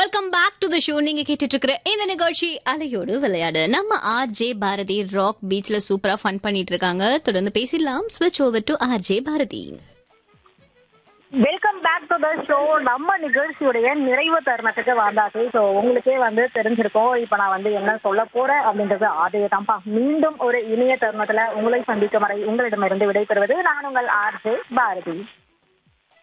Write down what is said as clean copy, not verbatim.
Welcome back to the show. நீங்க கேட்டுட்டு இருக்கிற இந்த நிகழ்ச்சி அலையோடு விளையாடு. நம்ம ஆர்ஜே பாரதி ராக் பீச்ல சூப்பரா ஃபன் பண்ணிட்டு இருக்காங்க. தொடர்ந்து பேசிடலாம். ஸ்விட்ச் over to RJ Bharathi. Welcome back to the show. நம்ம நிகழ்ச்சியுடைய நிறைவு தருணத்துக்கு வந்தாச்சு. ஸோ உங்களுக்கே தெரிஞ்சிருக்கோம் இப்போ நான் என்ன சொல்ல போறேன் அப்படின்றது. அதே தான்ப்பா, மீண்டும் ஒரு இணைய தருணத்துல உங்களை சந்திக்கும் வரை உங்களிடமிருந்து விடைபெறுவது நான் உங்கள் ஆர்ஜே பாரதி.